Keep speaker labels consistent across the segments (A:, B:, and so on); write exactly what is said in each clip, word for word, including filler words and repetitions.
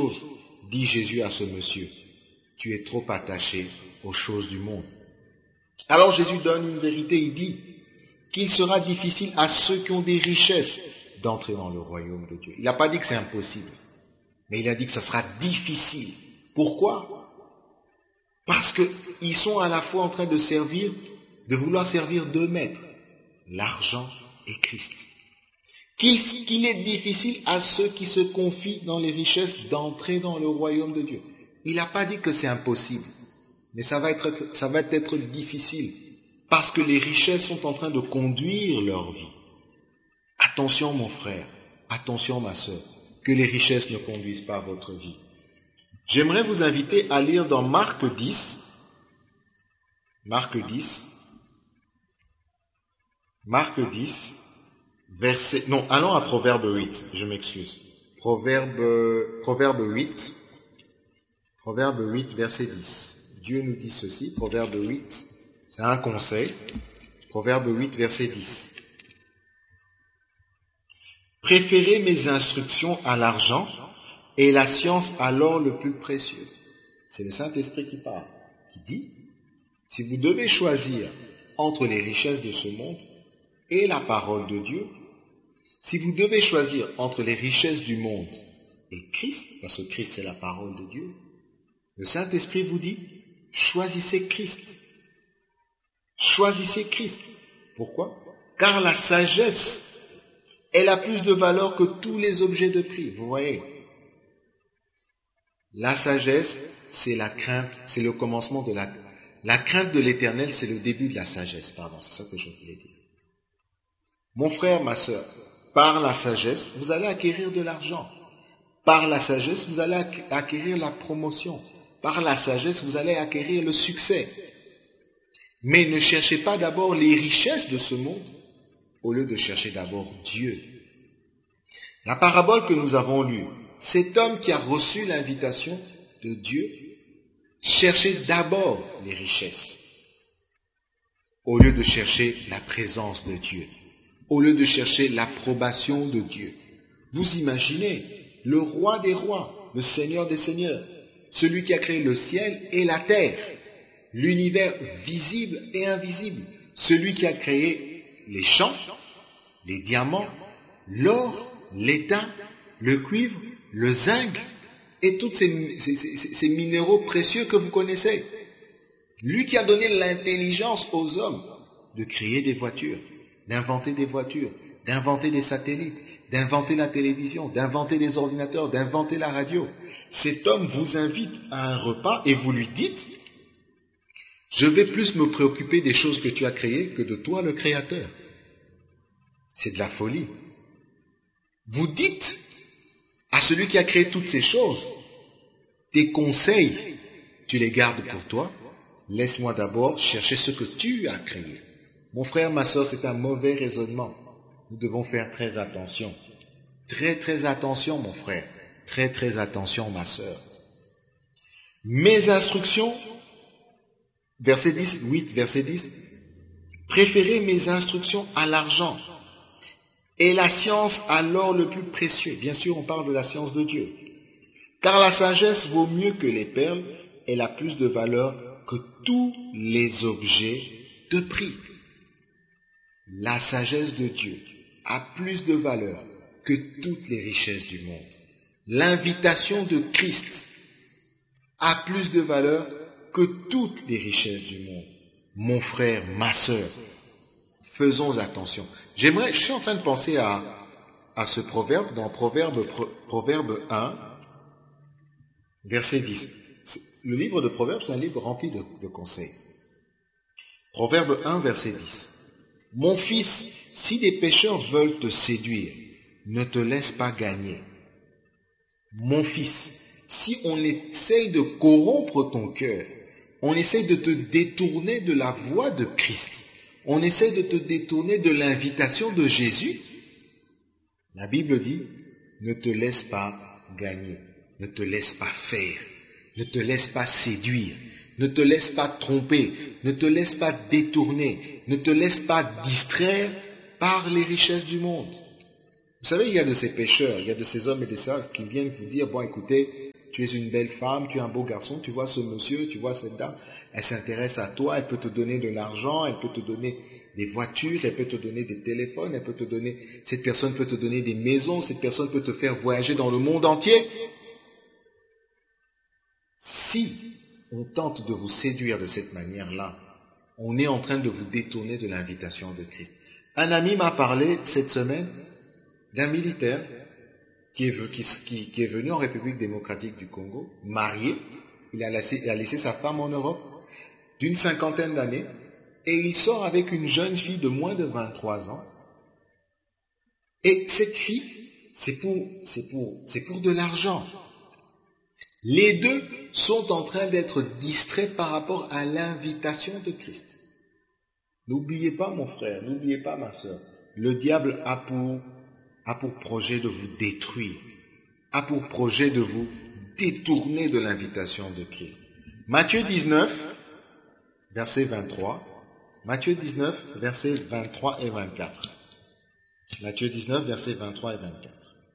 A: chose, dit Jésus à ce monsieur. Tu es trop attaché aux choses du monde. Alors Jésus donne une vérité, il dit qu'il sera difficile à ceux qui ont des richesses d'entrer dans le royaume de Dieu. Il n'a pas dit que c'est impossible, mais il a dit que ça sera difficile. Pourquoi? Parce qu'ils sont à la fois en train de servir, de vouloir servir deux maîtres, l'argent et Christ. Qu'il, qu'il est difficile à ceux qui se confient dans les richesses d'entrer dans le royaume de Dieu. Il n'a pas dit que c'est impossible, mais ça va être, ça va être difficile, parce que les richesses sont en train de conduire leur vie. Attention mon frère, attention ma sœur, que les richesses ne conduisent pas votre vie. J'aimerais vous inviter à lire dans Marc dix, Marc dix, Marc dix, verset, non, allons à Proverbe huit, je m'excuse. Proverbe, Proverbe huit, Proverbe huit, verset dix. Dieu nous dit ceci, Proverbe huit, c'est un conseil. Proverbe huit, verset dix. Préférez mes instructions à l'argent et la science à l'or le plus précieux. C'est le Saint-Esprit qui parle, qui dit, si vous devez choisir entre les richesses de ce monde et la parole de Dieu, si vous devez choisir entre les richesses du monde et Christ, parce que Christ c'est la parole de Dieu, le Saint-Esprit vous dit, choisissez Christ. Choisissez Christ. Pourquoi? Car la sagesse, elle a plus de valeur que tous les objets de prix. Vous voyez? La sagesse, c'est la crainte, c'est le commencement de la... La crainte de l'Éternel, c'est le début de la sagesse. Pardon, c'est ça que je voulais dire. Mon frère, ma sœur, par la sagesse, vous allez acquérir de l'argent. Par la sagesse, vous allez acquérir la promotion. Par la sagesse, vous allez acquérir le succès. Mais ne cherchez pas d'abord les richesses de ce monde, au lieu de chercher d'abord Dieu. La parabole que nous avons lue, cet homme qui a reçu l'invitation de Dieu, cherchait d'abord les richesses, au lieu de chercher la présence de Dieu, au lieu de chercher l'approbation de Dieu. Vous imaginez, le roi des rois, le Seigneur des seigneurs, celui qui a créé le ciel et la terre, l'univers visible et invisible, celui qui a créé les champs, les diamants, l'or, l'étain, le cuivre, le zinc et tous ces, ces, ces, ces minéraux précieux que vous connaissez. Lui qui a donné l'intelligence aux hommes de créer des voitures, d'inventer des voitures, d'inventer des satellites, d'inventer la télévision, d'inventer les ordinateurs, d'inventer la radio. Cet homme vous invite à un repas et vous lui dites, je vais plus me préoccuper des choses que tu as créées que de toi le Créateur. C'est de la folie. Vous dites à celui qui a créé toutes ces choses, tes conseils, tu les gardes pour toi, laisse-moi d'abord chercher ce que tu as créé. Mon frère, ma soeur, c'est un mauvais raisonnement. Nous devons faire très attention. Très, très attention, mon frère. Très, très attention, ma soeur. Mes instructions, verset dix, huit, verset dix, préférez mes instructions à l'argent et la science à l'or le plus précieux. Bien sûr, on parle de la science de Dieu. Car la sagesse vaut mieux que les perles, elle a plus de valeur que tous les objets de prix. La sagesse de Dieu a plus de valeur que toutes les richesses du monde. L'invitation de Christ a plus de valeur que toutes les richesses du monde. Mon frère, ma sœur, faisons attention. J'aimerais, je suis en train de penser à, à ce proverbe, dans Proverbe, Proverbe un, verset dix. Le livre de Proverbes, c'est un livre rempli de, de conseils. Proverbe un, verset dix. Mon fils, si des pécheurs veulent te séduire, ne te laisse pas gagner. Mon fils, si on essaye de corrompre ton cœur, on essaye de te détourner de la voie de Christ, on essaye de te détourner de l'invitation de Jésus, la Bible dit, ne te laisse pas gagner, ne te laisse pas faire, ne te laisse pas séduire, ne te laisse pas tromper, ne te laisse pas détourner, ne te laisse pas distraire par les richesses du monde. Vous savez, il y a de ces pécheurs, il y a de ces hommes et des sœurs qui viennent vous dire, bon écoutez, Tu es une belle femme, tu es un beau garçon, tu vois ce monsieur, tu vois cette dame, elle s'intéresse à toi, elle peut te donner de l'argent, elle peut te donner des voitures, elle peut te donner des téléphones, elle peut te donner, cette personne peut te donner des maisons, cette personne peut te faire voyager dans le monde entier. Si on tente de vous séduire de cette manière-là, on est en train de vous détourner de l'invitation de Christ. Un ami m'a parlé cette semaine d'un militaire qui est, qui, qui, qui est venu en République démocratique du Congo, marié, il a laissé, il a laissé sa femme en Europe, d'une cinquantaine d'années, et il sort avec une jeune fille de moins de vingt-trois ans. Et cette fille, c'est pour, c'est pour, c'est pour de l'argent. Les deux sont en train d'être distraits par rapport à l'invitation de Christ. N'oubliez pas, mon frère, n'oubliez pas, ma sœur, le diable a pour, a pour projet de vous détruire, a pour projet de vous détourner de l'invitation de Christ. Matthieu dix-neuf, verset vingt-trois, Matthieu dix-neuf, versets vingt-trois et vingt-quatre. Matthieu dix-neuf, versets vingt-trois et vingt-quatre.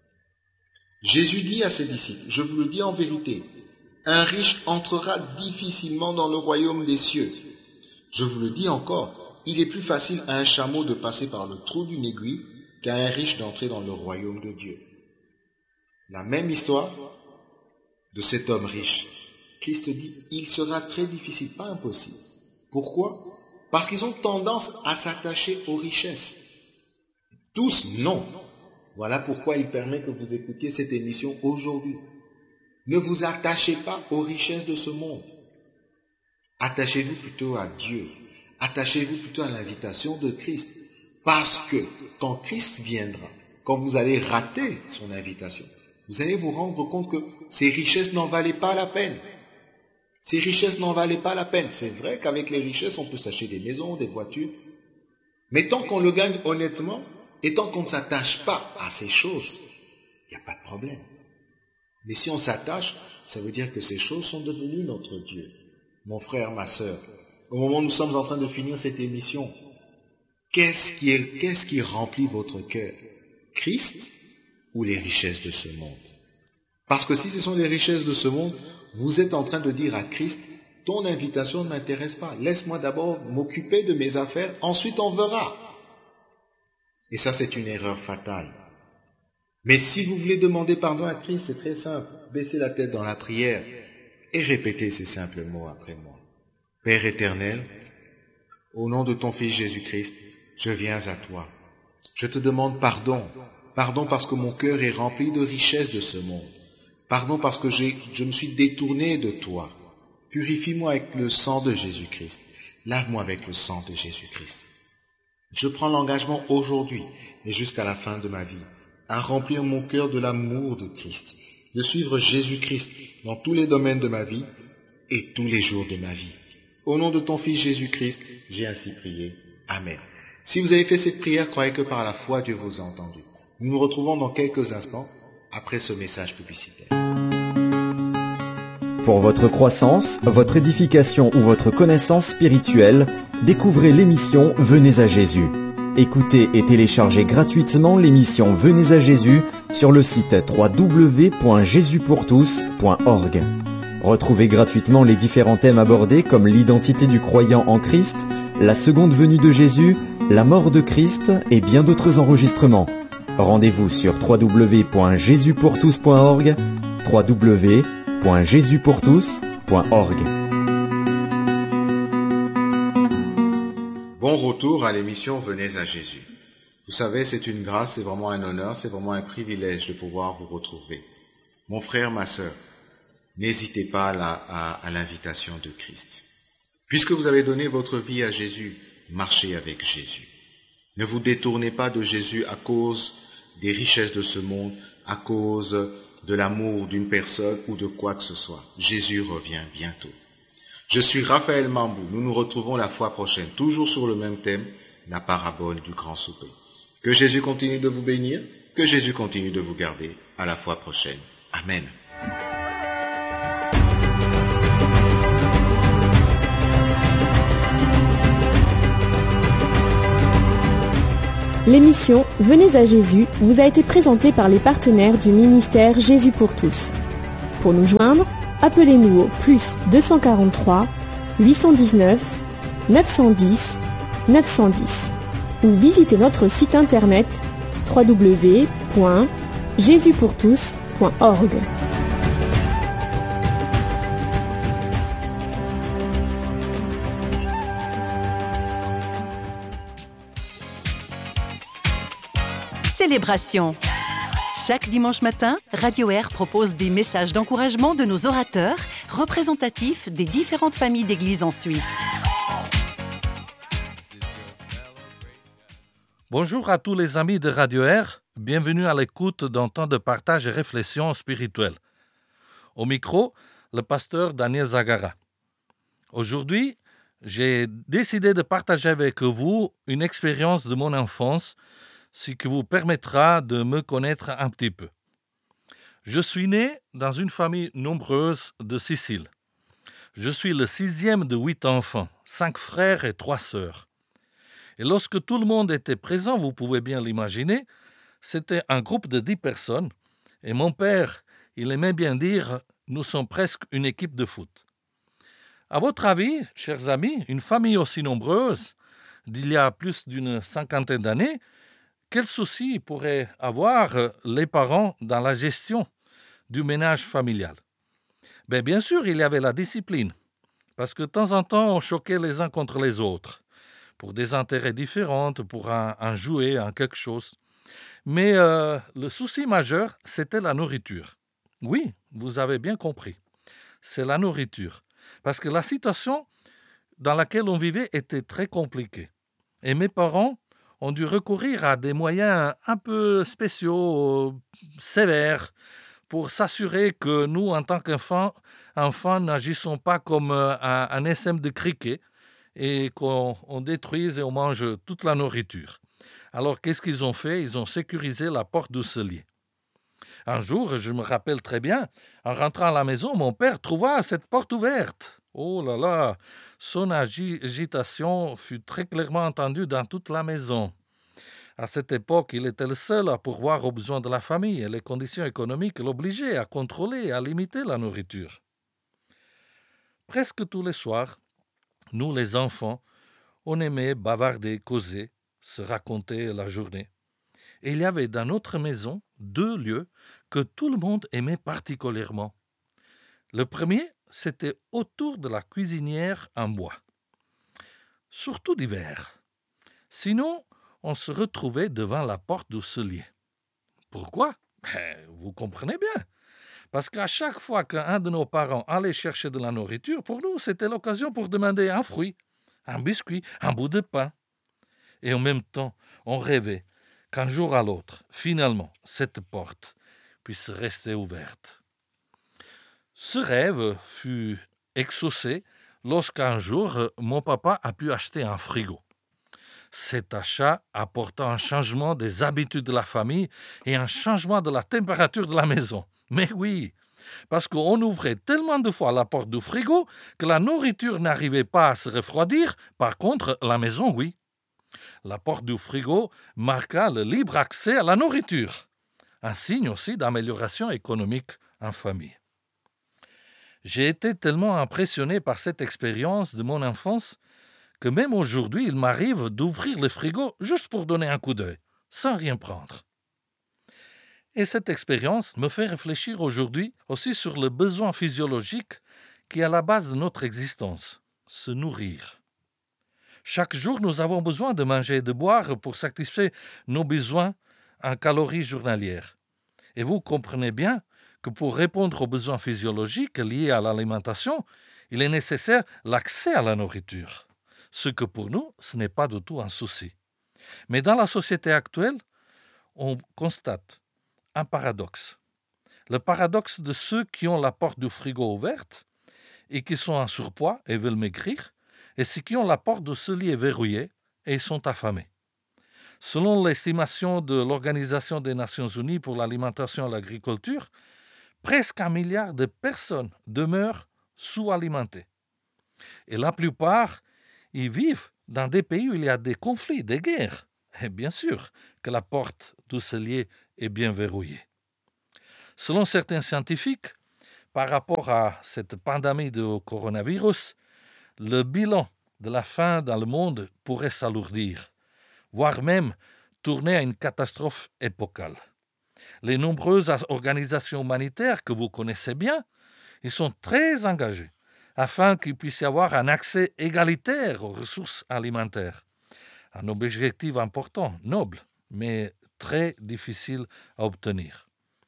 A: Jésus dit à ses disciples, je vous le dis en vérité, un riche entrera difficilement dans le royaume des cieux. Je vous le dis encore, il est plus facile à un chameau de passer par le trou d'une aiguille qu'à un riche d'entrer dans le royaume de Dieu. La même histoire de cet homme riche. Christ dit, il sera très difficile, pas impossible. Pourquoi? Parce qu'ils ont tendance à s'attacher aux richesses. Tous, non. Voilà pourquoi il permet que vous écoutiez cette émission aujourd'hui. Ne vous attachez pas aux richesses de ce monde. Attachez-vous plutôt à Dieu. Attachez-vous plutôt à l'invitation de Christ. Parce que quand Christ viendra, quand vous allez rater son invitation, vous allez vous rendre compte que ces richesses n'en valaient pas la peine. Ces richesses n'en valaient pas la peine. C'est vrai qu'avec les richesses, on peut s'acheter des maisons, des voitures. Mais tant qu'on le gagne honnêtement, et tant qu'on ne s'attache pas à ces choses, il n'y a pas de problème. Mais si on s'attache, ça veut dire que ces choses sont devenues notre Dieu. Mon frère, ma sœur, au moment où nous sommes en train de finir cette émission, qu'est-ce qui est, qu'est-ce qui remplit votre cœur? Christ ou les richesses de ce monde? Parce que si ce sont les richesses de ce monde, vous êtes en train de dire à Christ, ton invitation ne m'intéresse pas. Laisse-moi d'abord m'occuper de mes affaires, ensuite on verra. Et ça, c'est une erreur fatale. Mais si vous voulez demander pardon à Christ, c'est très simple. Baissez la tête dans la prière et répétez ces simples mots après moi. Père éternel, au nom de ton Fils Jésus-Christ, je viens à toi. Je te demande pardon. Pardon parce que mon cœur est rempli de richesses de ce monde. Pardon parce que j'ai, je me suis détourné de toi. Purifie-moi avec le sang de Jésus-Christ. Lave-moi avec le sang de Jésus-Christ. Je prends l'engagement aujourd'hui et jusqu'à la fin de ma vie à remplir mon cœur de l'amour de Christ, de suivre Jésus-Christ dans tous les domaines de ma vie et tous les jours de ma vie. Au nom de ton Fils Jésus-Christ, j'ai ainsi prié. Amen. Si vous avez fait cette prière, croyez que par la foi, Dieu vous a entendu. Nous nous retrouvons dans quelques instants après ce message publicitaire.
B: Pour votre croissance, votre édification ou votre connaissance spirituelle, découvrez l'émission Venez à Jésus. Écoutez et téléchargez gratuitement l'émission Venez à Jésus sur le site w w w point jésus pour tous point org. Retrouvez gratuitement les différents thèmes abordés comme l'identité du croyant en Christ, la seconde venue de Jésus, la mort de Christ et bien d'autres enregistrements. Rendez-vous sur w w w point jésus pour tous point org, w w w point jésus pour tous point org.
A: Bon retour à l'émission Venez à Jésus. Vous savez, c'est une grâce, c'est vraiment un honneur, c'est vraiment un privilège de pouvoir vous retrouver. Mon frère, ma sœur, n'hésitez pas à, la, à, à l'invitation de Christ. Puisque vous avez donné votre vie à Jésus, marchez avec Jésus. Ne vous détournez pas de Jésus à cause des richesses de ce monde, à cause de l'amour d'une personne ou de quoi que ce soit. Jésus revient bientôt. Je suis Raphaël Mambou. Nous nous retrouvons la fois prochaine, toujours sur le même thème, la parabole du grand souper. Que Jésus continue de vous bénir, que Jésus continue de vous garder. À la fois prochaine. Amen.
C: L'émission Venez à Jésus vous a été présentée par les partenaires du ministère Jésus pour tous. Pour nous joindre, appelez-nous au plus deux cent quarante-trois, huit cent dix-neuf, neuf cent dix, neuf cent dix ou visitez notre site internet w w w point jésus pour tous point org.
D: Célébration. Chaque dimanche matin, Radio Air propose des messages d'encouragement de nos orateurs, représentatifs des différentes familles d'églises en Suisse.
E: Bonjour à tous les amis de Radio Air, bienvenue à l'écoute d'un temps de partage et réflexion spirituelle. Au micro, le pasteur Daniel Zagara. Aujourd'hui, j'ai décidé de partager avec vous une expérience de mon enfance, ce qui vous permettra de me connaître un petit peu. Je suis né dans une famille nombreuse de Sicile. Je suis le sixième de huit enfants, cinq frères et trois sœurs. Et lorsque tout le monde était présent, vous pouvez bien l'imaginer, c'était un groupe de dix personnes. Et mon père, il aimait bien dire, nous sommes presque une équipe de foot. À votre avis, chers amis, une famille aussi nombreuse, d'il y a plus d'une cinquantaine d'années, quels soucis pourraient avoir les parents dans la gestion du ménage familial? Bien, bien sûr, il y avait la discipline, parce que de temps en temps, on choquait les uns contre les autres, pour des intérêts différents, pour un, un jouet, un quelque chose. Mais euh, le souci majeur, c'était la nourriture. Oui, vous avez bien compris, c'est la nourriture. Parce que la situation dans laquelle on vivait était très compliquée. Et mes parents ont dû recourir à des moyens un peu spéciaux, sévères, pour s'assurer que nous, en tant qu'enfants, enfants, n'agissons pas comme un, un S M de cricket et qu'on on détruise et on mange toute la nourriture. Alors, qu'est-ce qu'ils ont fait? Ils ont sécurisé la porte du cellier. Un jour, je me rappelle très bien, en rentrant à la maison, mon père trouva cette porte ouverte. Oh là là, son agitation fut très clairement entendue dans toute la maison. À cette époque, il était le seul à pourvoir aux besoins de la famille et les conditions économiques l'obligeaient à contrôler et à limiter la nourriture. Presque tous les soirs, nous les enfants, on aimait bavarder, causer, se raconter la journée. Et il y avait dans notre maison deux lieux que tout le monde aimait particulièrement. Le premier, c'était autour de la cuisinière en bois, surtout d'hiver. Sinon, on se retrouvait devant la porte du cellier. Pourquoi? Ben, vous comprenez bien. Parce qu'à chaque fois qu'un de nos parents allait chercher de la nourriture, pour nous, c'était l'occasion pour demander un fruit, un biscuit, un bout de pain. Et en même temps, on rêvait qu'un jour à l'autre, finalement, cette porte puisse rester ouverte. Ce rêve fut exaucé lorsqu'un jour, mon papa a pu acheter un frigo. Cet achat apporta un changement des habitudes de la famille et un changement de la température de la maison. Mais oui, parce qu'on ouvrait tellement de fois la porte du frigo que la nourriture n'arrivait pas à se refroidir. Par contre, la maison, oui. La porte du frigo marqua le libre accès à la nourriture, un signe aussi d'amélioration économique en famille. J'ai été tellement impressionné par cette expérience de mon enfance que même aujourd'hui, il m'arrive d'ouvrir le frigo juste pour donner un coup d'œil, sans rien prendre. Et cette expérience me fait réfléchir aujourd'hui aussi sur le besoin physiologique qui est à la base de notre existence, se nourrir. Chaque jour, nous avons besoin de manger et de boire pour satisfaire nos besoins en calories journalières. Et vous comprenez bien que pour répondre aux besoins physiologiques liés à l'alimentation, il est nécessaire l'accès à la nourriture. Ce que pour nous, ce n'est pas du tout un souci. Mais dans la société actuelle, on constate un paradoxe. Le paradoxe de ceux qui ont la porte du frigo ouverte et qui sont en surpoids et veulent maigrir, et ceux qui ont la porte du cellier verrouillée et sont affamés. Selon l'estimation de l'Organisation des Nations Unies pour l'alimentation et l'agriculture, presque un milliard de personnes demeurent sous-alimentées. Et la plupart y vivent dans des pays où il y a des conflits, des guerres. Et bien sûr que la porte du cellier est bien verrouillée. Selon certains scientifiques, par rapport à cette pandémie de coronavirus, le bilan de la faim dans le monde pourrait s'alourdir, voire même tourner à une catastrophe épocale. Les nombreuses organisations humanitaires que vous connaissez bien, ils sont très engagés afin qu'il puisse y avoir un accès égalitaire aux ressources alimentaires. Un objectif important, noble, mais très difficile à obtenir.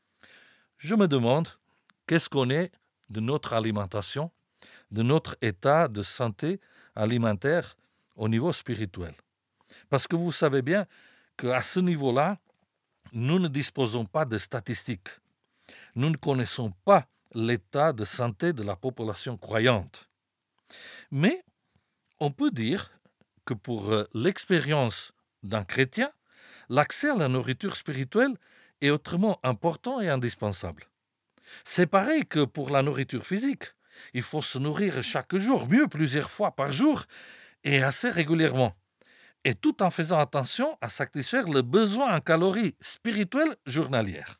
E: Je me demande, qu'est-ce qu'on est de notre alimentation, de notre état de santé alimentaire au niveau spirituel? Parce que vous savez bien qu'à ce niveau-là, nous ne disposons pas de statistiques. Nous ne connaissons pas l'état de santé de la population croyante. Mais on peut dire que pour l'expérience d'un chrétien, l'accès à la nourriture spirituelle est autrement important et indispensable. C'est pareil que pour la nourriture physique. Il faut se nourrir chaque jour, mieux plusieurs fois par jour et assez régulièrement. Et tout en faisant attention à satisfaire le besoin en calories spirituelles journalières.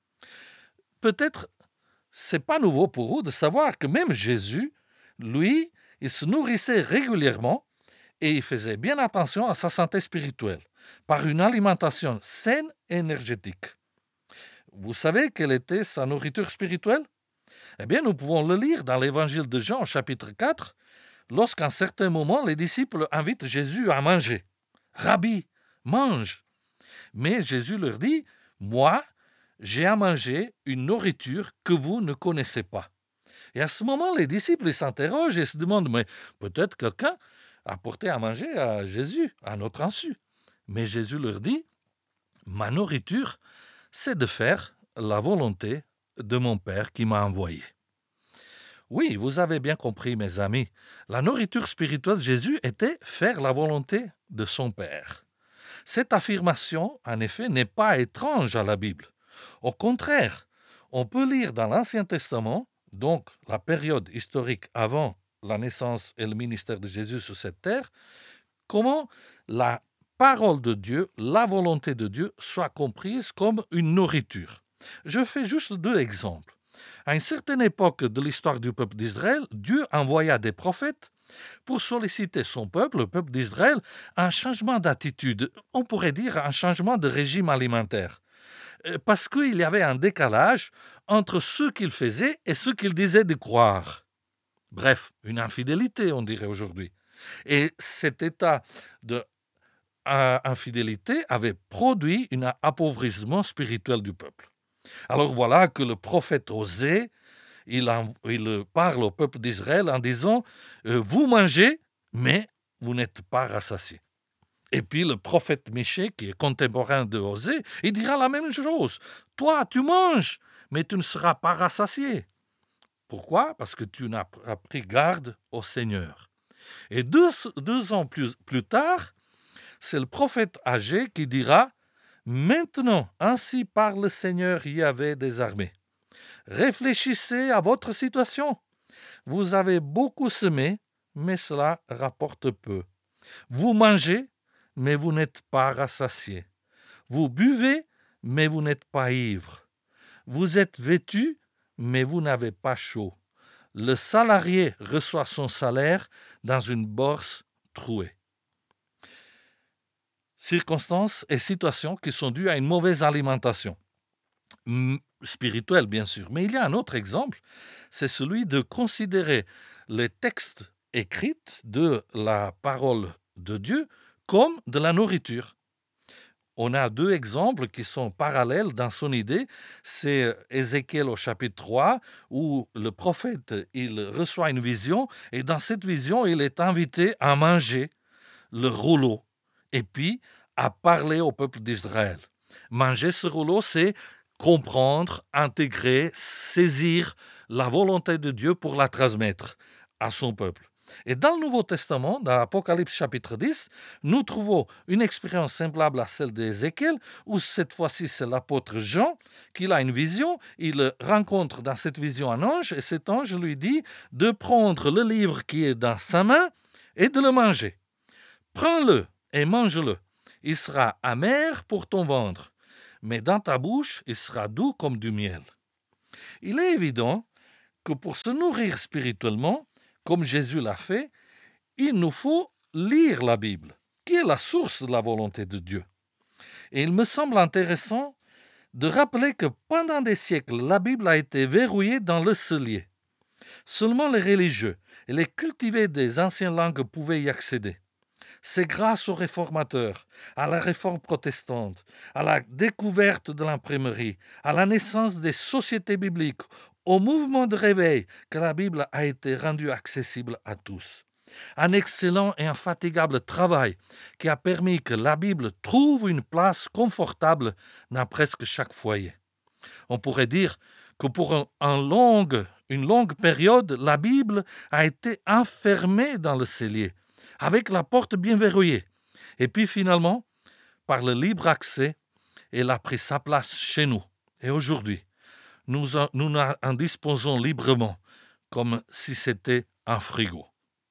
E: Peut-être c'est pas nouveau pour vous de savoir que même Jésus, lui, il se nourrissait régulièrement et il faisait bien attention à sa santé spirituelle par une alimentation saine et énergétique. Vous savez quelle était sa nourriture spirituelle? Eh bien, nous pouvons le lire dans l'évangile de Jean, chapitre quatre, lorsqu'à un certain moment, les disciples invitent Jésus à manger. « Rabbi, mange !» Mais Jésus leur dit, « Moi, j'ai à manger une nourriture que vous ne connaissez pas. » Et à ce moment, les disciples s'interrogent et se demandent, « Mais peut-être quelqu'un a apporté à manger à Jésus, à notre insu. » Mais Jésus leur dit, « Ma nourriture, c'est de faire la volonté de mon Père qui m'a envoyé. » Oui, vous avez bien compris, mes amis. La nourriture spirituelle de Jésus était faire la volonté de son Père. Cette affirmation, en effet, n'est pas étrange à la Bible. Au contraire, on peut lire dans l'Ancien Testament, donc la période historique avant la naissance et le ministère de Jésus sur cette terre, comment la parole de Dieu, la volonté de Dieu, soit comprise comme une nourriture. Je fais juste deux exemples. À une certaine époque de l'histoire du peuple d'Israël, Dieu envoya des prophètes pour solliciter son peuple, le peuple d'Israël, un changement d'attitude, on pourrait dire un changement de régime alimentaire. Parce qu'il y avait un décalage entre ce qu'il faisait et ce qu'il disait de croire. Bref, une infidélité, on dirait aujourd'hui. Et cet état d'infidélité avait produit un appauvrissement spirituel du peuple. Alors voilà que le prophète Osée, il, en, il parle au peuple d'Israël en disant euh, « Vous mangez, mais vous n'êtes pas rassasiés. » Et puis le prophète Michée, qui est contemporain de Osée, il dira la même chose. « Toi, tu manges, mais tu ne seras pas rassasié. » Pourquoi? Parce que tu n'as pas pris garde au Seigneur. Et deux, deux ans plus, plus tard, c'est le prophète Agé qui dira « Maintenant, ainsi parle le Seigneur Yahvé des armées. Réfléchissez à votre situation. Vous avez beaucoup semé, mais cela rapporte peu. Vous mangez, mais vous n'êtes pas rassasiés. Vous buvez, mais vous n'êtes pas ivres. Vous êtes vêtus, mais vous n'avez pas chaud. Le salarié reçoit son salaire dans une bourse trouée. » Circonstances et situations qui sont dues à une mauvaise alimentation. Spirituelle, bien sûr. Mais il y a un autre exemple, c'est celui de considérer les textes écrits de la parole de Dieu comme de la nourriture. On a deux exemples qui sont parallèles dans son idée. C'est Ézéchiel au chapitre trois, où le prophète il reçoit une vision, et dans cette vision, il est invité à manger le rouleau, et puis à parler au peuple d'Israël. Manger ce rouleau, c'est comprendre, intégrer, saisir la volonté de Dieu pour la transmettre à son peuple. Et dans le Nouveau Testament, dans l'Apocalypse chapitre dix, nous trouvons une expérience semblable à celle d'Ézéchiel, où cette fois-ci c'est l'apôtre Jean qui a une vision, il rencontre dans cette vision un ange, et cet ange lui dit de prendre le livre qui est dans sa main et de le manger. Prends-le et mange-le, il sera amer pour ton ventre, mais dans ta bouche il sera doux comme du miel. Il est évident que pour se nourrir spirituellement, comme Jésus l'a fait, il nous faut lire la Bible, qui est la source de la volonté de Dieu. Et il me semble intéressant de rappeler que pendant des siècles, la Bible a été verrouillée dans le cellier. Seulement les religieux et les cultivés des anciennes langues pouvaient y accéder. C'est grâce aux réformateurs, à la réforme protestante, à la découverte de l'imprimerie, à la naissance des sociétés bibliques, au mouvement de réveil que la Bible a été rendue accessible à tous. Un excellent et infatigable travail qui a permis que la Bible trouve une place confortable dans presque chaque foyer. On pourrait dire que pour un, un longue, une longue période, la Bible a été enfermée dans le cellier, avec la porte bien verrouillée. Et puis finalement, par le libre accès, elle a pris sa place chez nous. Et aujourd'hui, nous en, nous en disposons librement, comme si c'était un frigo.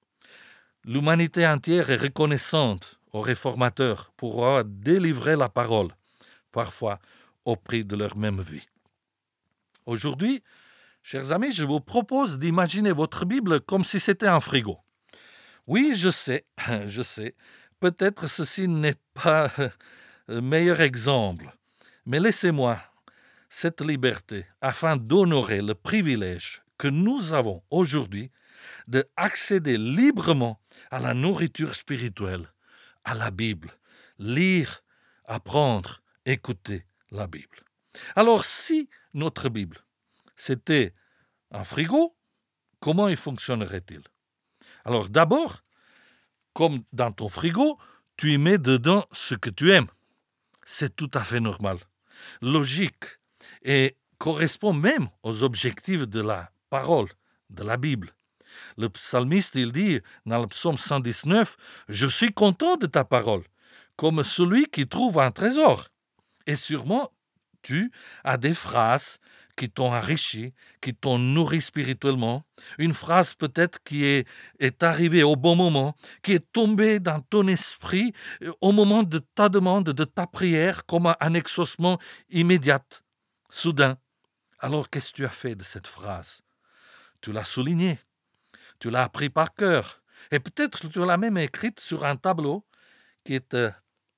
E: L'humanité entière est reconnaissante aux réformateurs pour avoir délivré la parole, parfois au prix de leur même vie. Aujourd'hui, chers amis, je vous propose d'imaginer votre Bible comme si c'était un frigo. Oui, je sais, je sais, peut-être ceci n'est pas le meilleur exemple, mais laissez-moi cette liberté afin d'honorer le privilège que nous avons aujourd'hui d'accéder librement à la nourriture spirituelle, à la Bible, lire, apprendre, écouter la Bible. Alors, si notre Bible, c'était un frigo, comment il fonctionnerait-il? Alors d'abord, comme dans ton frigo, tu y mets dedans ce que tu aimes. C'est tout à fait normal, logique et correspond même aux objectifs de la parole, de la Bible. Le psalmiste, il dit dans le psaume cent dix-neuf, « Je suis content de ta parole, comme celui qui trouve un trésor. » Et sûrement, tu as des phrases qui t'ont enrichi, qui t'ont nourri spirituellement. Une phrase peut-être qui est, est arrivée au bon moment, qui est tombée dans ton esprit au moment de ta demande, de ta prière, comme un exaucement immédiat, soudain. Alors, qu'est-ce que tu as fait de cette phrase? Tu l'as soulignée, tu l'as appris par cœur, et peut-être tu l'as même écrite sur un tableau qui est euh,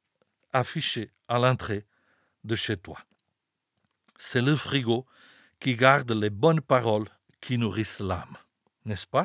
E: affiché à l'entrée de chez toi. C'est le frigo qui garde les bonnes paroles qui nourrissent l'âme, n'est-ce pas?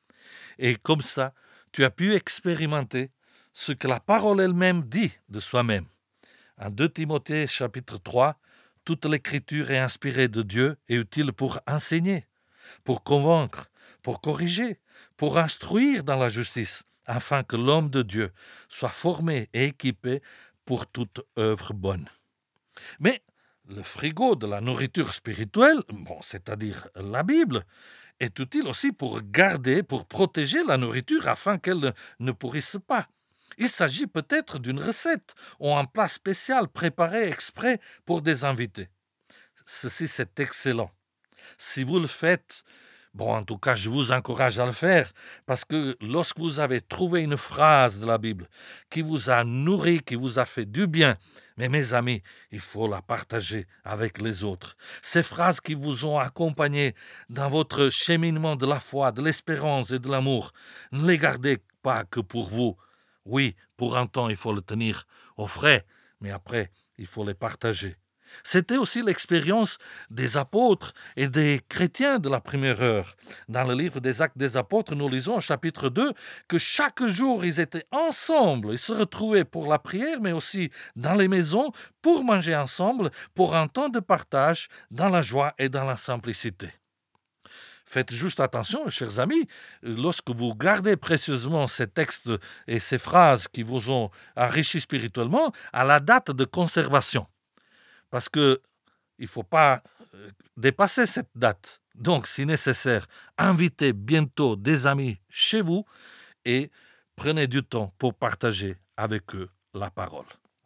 E: Et comme ça, tu as pu expérimenter ce que la parole elle-même dit de soi-même. En deux Timothée chapitre trois, toute l'écriture est inspirée de Dieu et utile pour enseigner, pour convaincre, pour corriger, pour instruire dans la justice, afin que l'homme de Dieu soit formé et équipé pour toute œuvre bonne. Mais le frigo de la nourriture spirituelle, bon, c'est-à-dire la Bible, est utile aussi pour garder, pour protéger la nourriture afin qu'elle ne pourrisse pas. Il s'agit peut-être d'une recette ou un plat spécial préparé exprès pour des invités. Ceci, c'est excellent. Si vous le faites, bon, en tout cas, je vous encourage à le faire, parce que lorsque vous avez trouvé une phrase de la Bible qui vous a nourri, qui vous a fait du bien, mais mes amis, il faut la partager avec les autres. Ces phrases qui vous ont accompagné dans votre cheminement de la foi, de l'espérance et de l'amour, ne les gardez pas que pour vous. Oui, pour un temps, il faut le tenir au frais, mais après, il faut les partager. C'était aussi l'expérience des apôtres et des chrétiens de la première heure. Dans le livre des Actes des apôtres, nous lisons au chapitre deux que chaque jour, ils étaient ensemble. Ils se retrouvaient pour la prière, mais aussi dans les maisons pour manger ensemble, pour un temps de partage dans la joie et dans la simplicité. Faites juste attention, chers amis, lorsque vous gardez précieusement ces textes et ces phrases qui vous ont enrichi spirituellement, à la date de conservation. Parce qu'il ne faut pas dépasser cette date. Donc, si nécessaire, invitez bientôt des amis chez vous et prenez du temps pour partager avec eux la parole.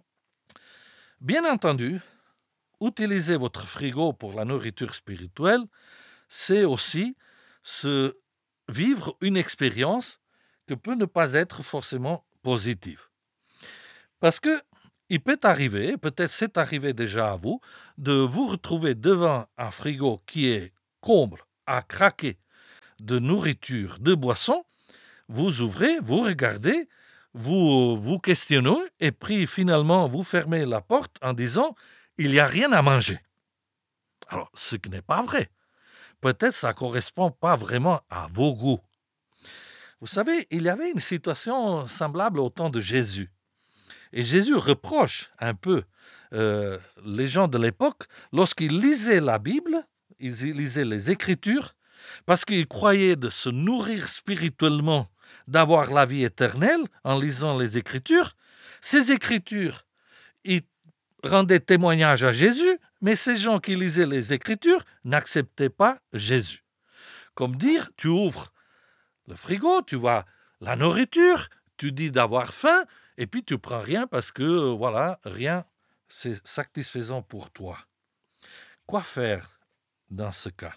E: Bien entendu, utiliser votre frigo pour la nourriture spirituelle, c'est aussi se vivre une expérience qui peut ne pas être forcément positive. Parce que il peut arriver, peut-être c'est arrivé déjà à vous, de vous retrouver devant un frigo qui est comble à craquer de nourriture, de boissons, vous ouvrez, vous regardez, vous vous questionnez et puis finalement vous fermez la porte en disant « il n'y a rien à manger ». Alors, ce qui n'est pas vrai. Peut-être ça ne correspond pas vraiment à vos goûts. Vous savez, il y avait une situation semblable au temps de Jésus. Et Jésus reproche un peu euh, les gens de l'époque lorsqu'ils lisaient la Bible, ils lisaient les Écritures, parce qu'ils croyaient de se nourrir spirituellement, d'avoir la vie éternelle en lisant les Écritures. Ces Écritures, ils rendaient témoignage à Jésus, mais ces gens qui lisaient les Écritures n'acceptaient pas Jésus. Comme dire, tu ouvres le frigo, tu vois la nourriture, tu dis d'avoir faim, et puis tu prends rien parce que, voilà, rien, c'est satisfaisant pour toi. Quoi faire dans ce cas?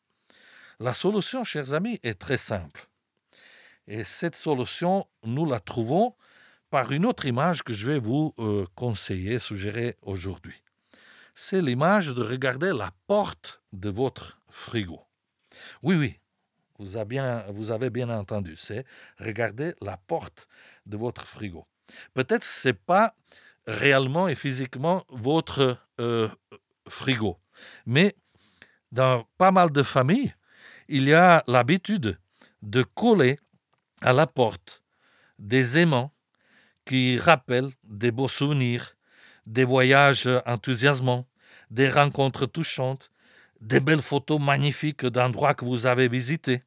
E: La solution, chers amis, est très simple. Et cette solution, nous la trouvons par une autre image que je vais vous euh, conseiller, suggérer aujourd'hui. C'est l'image de regarder la porte de votre frigo. Oui, oui, vous avez bien, vous avez bien entendu, c'est regarder la porte de votre frigo. Peut-être que ce n'est pas réellement et physiquement votre euh, frigo, mais dans pas mal de familles, il y a l'habitude de coller à la porte des aimants qui rappellent des beaux souvenirs, des voyages enthousiasmants, des rencontres touchantes, des belles photos magnifiques d'endroits que vous avez visités.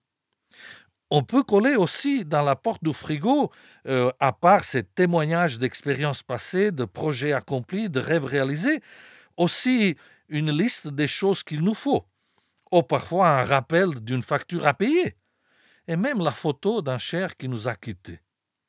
E: On peut coller aussi dans la porte du frigo, euh, à part ces témoignages d'expériences passées, de projets accomplis, de rêves réalisés, aussi une liste des choses qu'il nous faut, ou parfois un rappel d'une facture à payer, et même la photo d'un cher qui nous a quittés.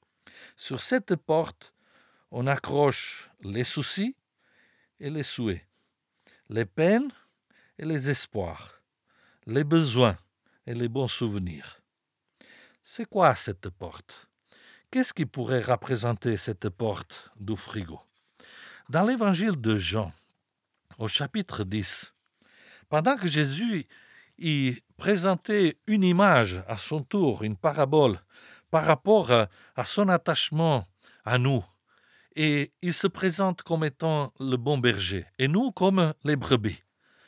E: Sur cette porte, on accroche les soucis et les souhaits, les peines et les espoirs, les besoins et les bons souvenirs. C'est quoi cette porte? Qu'est-ce qui pourrait représenter cette porte du frigo? Dans l'évangile de Jean, au chapitre dix, pendant que Jésus y présentait une image à son tour, une parabole, par rapport à, à son attachement à nous, et il se présente comme étant le bon berger, et nous comme les brebis,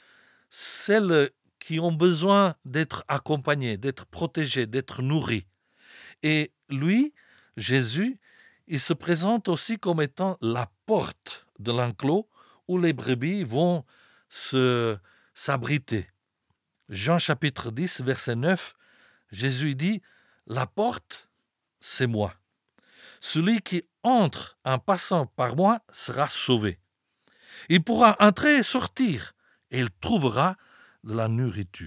E: celles qui ont besoin d'être accompagnées, d'être protégées, d'être nourries. Et lui, Jésus, il se présente aussi comme étant la porte de l'enclos où les brebis vont se, s'abriter. Jean chapitre dix, verset neuf, Jésus dit « La porte, c'est moi. Celui qui entre en passant par moi sera sauvé. Il pourra entrer et sortir, et il trouvera de la nourriture. »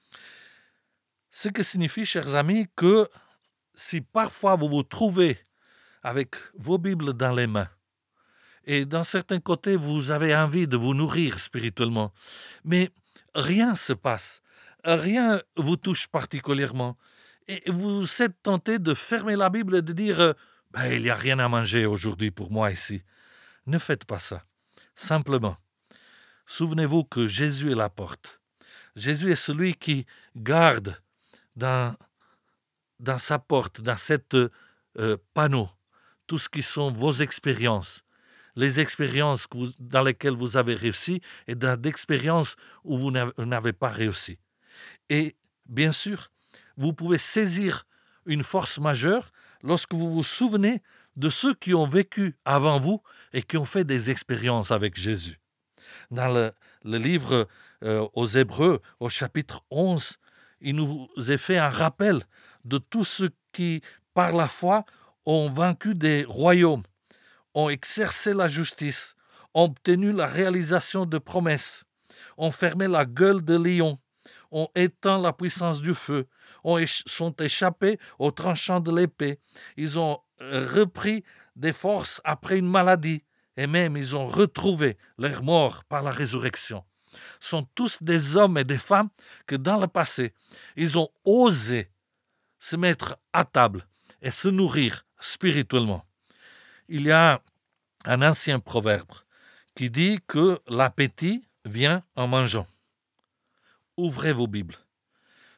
E: Ce qui signifie, chers amis, que si parfois vous vous trouvez avec vos Bibles dans les mains, et dans certains côtés, vous avez envie de vous nourrir spirituellement, mais rien ne se passe, rien ne vous touche particulièrement, et vous êtes tenté de fermer la Bible et de dire ben, « il n'y a rien à manger aujourd'hui pour moi ici ». Ne faites pas ça. Simplement, souvenez-vous que Jésus est la porte. Jésus est celui qui garde dans, dans sa porte, dans cette euh, panneau, tout ce qui sont vos expériences, les expériences que vous, dans lesquelles vous avez réussi et dans d'expériences où vous n'avez pas réussi. Et bien sûr, vous pouvez saisir une force majeure lorsque vous vous souvenez de ceux qui ont vécu avant vous et qui ont fait des expériences avec Jésus. Dans le, le livre euh, aux Hébreux, au chapitre onze, il nous est fait un rappel de tous ceux qui, par la foi, ont vaincu des royaumes, ont exercé la justice, ont obtenu la réalisation de promesses, ont fermé la gueule de lion, ont éteint la puissance du feu, ont éch- sont échappés au tranchant de l'épée, ils ont repris des forces après une maladie, et même ils ont retrouvé leur mort par la résurrection. Sont tous des hommes et des femmes que dans le passé, ils ont osé se mettre à table et se nourrir spirituellement. Il y a un ancien proverbe qui dit que l'appétit vient en mangeant. Ouvrez vos Bibles,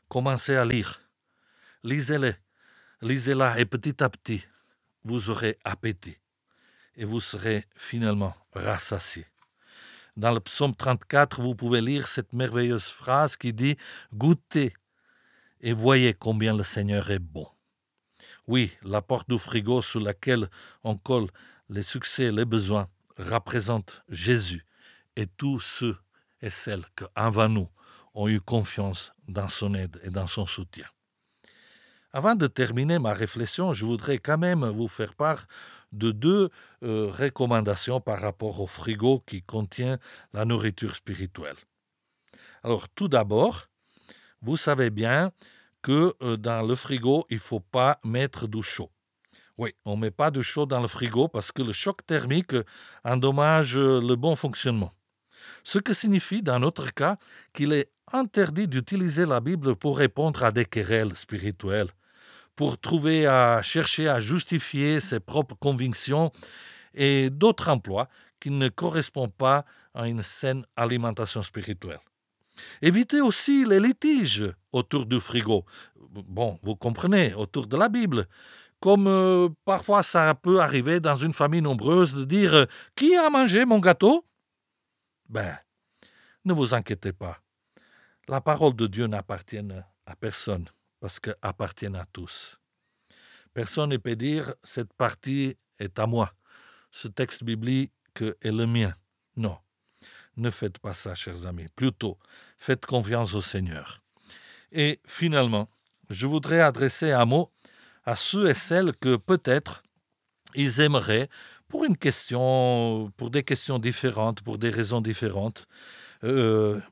E: commencez à lire. Lisez-les, lisez-la et petit à petit, vous aurez appétit et vous serez finalement rassasiés. Dans le psaume trente-quatre, vous pouvez lire cette merveilleuse phrase qui dit « Goûtez et voyez combien le Seigneur est bon ». Oui, la porte du frigo sur laquelle on colle les succès, les besoins, représente Jésus et tous ceux et celles qui, avant nous, ont eu confiance dans son aide et dans son soutien. Avant de terminer ma réflexion, je voudrais quand même vous faire part de deux euh, recommandations par rapport au frigo qui contient la nourriture spirituelle. Alors, tout d'abord, vous savez bien que euh, dans le frigo, il ne faut pas mettre du chaud. Oui, on ne met pas de chaud dans le frigo parce que le choc thermique endommage le bon fonctionnement. Ce qui signifie, dans notre cas, qu'il est interdit d'utiliser la Bible pour répondre à des querelles spirituelles, pour trouver à chercher à justifier ses propres convictions et d'autres emplois qui ne correspondent pas à une saine alimentation spirituelle. Évitez aussi les litiges autour du frigo. Bon, vous comprenez, autour de la Bible. Comme euh, parfois ça peut arriver dans une famille nombreuse de dire « Qui a mangé mon gâteau ?» Ben, ne vous inquiétez pas. La parole de Dieu n'appartient à personne parce qu'elle appartient à tous. Personne ne peut dire « Cette partie est à moi. Ce texte biblique est le mien. » Non. Ne faites pas ça, chers amis. Plutôt, faites confiance au Seigneur. Et finalement, je voudrais adresser un mot à ceux et celles que peut-être ils aimeraient, pour une question, pour des questions différentes, pour des raisons différentes, euh,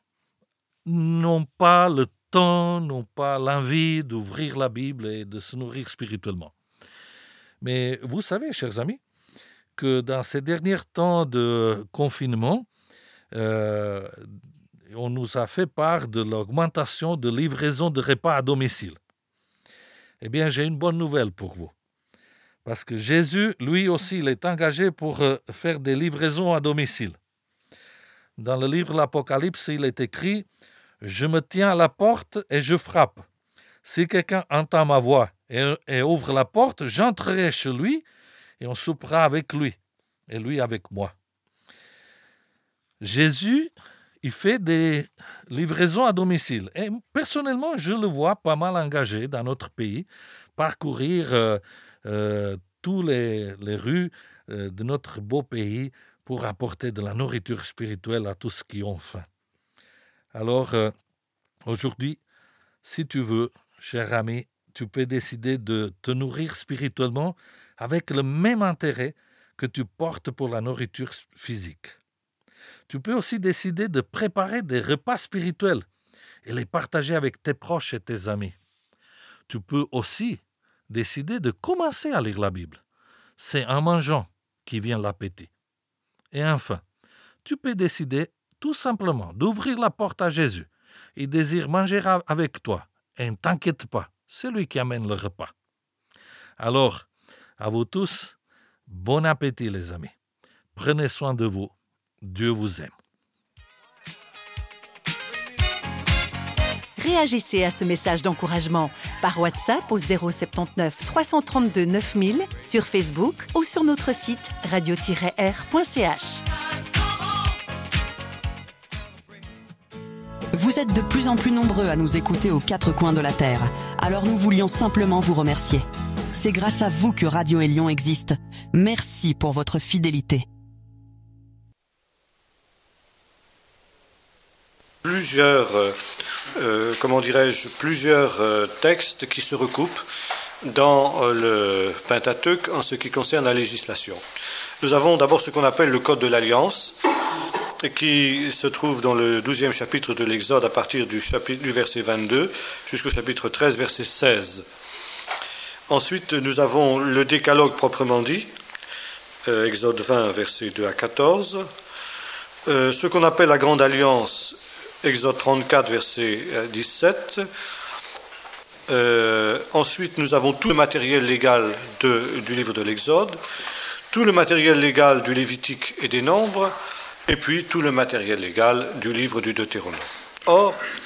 E: n'ont pas le temps, n'ont pas l'envie d'ouvrir la Bible et de se nourrir spirituellement. Mais vous savez, chers amis, que dans ces derniers temps de confinement, Euh, on nous a fait part de l'augmentation de livraison de repas à domicile. Eh bien, j'ai une bonne nouvelle pour vous. Parce que Jésus, lui aussi, il est engagé pour euh, faire des livraisons à domicile. Dans le livre de l'Apocalypse, il est écrit « Je me tiens à la porte et je frappe. Si quelqu'un entend ma voix et, et ouvre la porte, j'entrerai chez lui et on soupera avec lui et lui avec moi. » Jésus, il fait des livraisons à domicile. Et personnellement, je le vois pas mal engagé dans notre pays, parcourir euh, euh, toutes les, les rues euh, de notre beau pays pour apporter de la nourriture spirituelle à tous ceux qui ont faim. Alors, euh, aujourd'hui, si tu veux, cher ami, tu peux décider de te nourrir spirituellement avec le même intérêt que tu portes pour la nourriture physique. Tu peux aussi décider de préparer des repas spirituels et les partager avec tes proches et tes amis. Tu peux aussi décider de commencer à lire la Bible. C'est en mangeant qui vient l'appétit. Et enfin, tu peux décider tout simplement d'ouvrir la porte à Jésus. Il désire manger avec toi. Et ne t'inquiète pas, c'est lui qui amène le repas. Alors, à vous tous, bon appétit les amis. Prenez soin de vous. Dieu vous aime.
D: Réagissez à ce message d'encouragement par WhatsApp au zéro sept neuf trois cent trente-deux neuf mille, sur Facebook ou sur notre site radio tiret r point c h.
F: Vous êtes de plus en plus nombreux à nous écouter aux quatre coins de la Terre. Alors nous voulions simplement vous remercier. C'est grâce à vous que Radio Élion existe. Merci pour votre fidélité.
G: Plusieurs, euh, comment dirais-je, plusieurs euh, textes qui se recoupent dans euh, le Pentateuque en ce qui concerne la législation. Nous avons d'abord ce qu'on appelle le Code de l'Alliance, qui se trouve dans le douzième chapitre de l'Exode à partir du, chapitre, du verset vingt-deux jusqu'au chapitre treize, verset seize. Ensuite, nous avons le Décalogue proprement dit, euh, Exode vingt, versets deux à quatorze. Euh, ce qu'on appelle la Grande Alliance, Exode trente-quatre, verset dix-sept. Euh, ensuite, nous avons tout le matériel légal de, du livre de l'Exode, tout le matériel légal du Lévitique et des Nombres, et puis tout le matériel légal du livre du Deutéronome. Or,